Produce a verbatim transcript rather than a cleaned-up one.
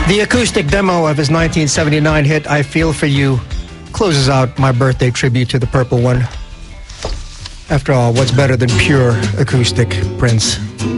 The acoustic demo of his nineteen seventy-nine hit, I Feel For You, closes out my birthday tribute to the Purple One. After all, what's better than pure acoustic, Prince?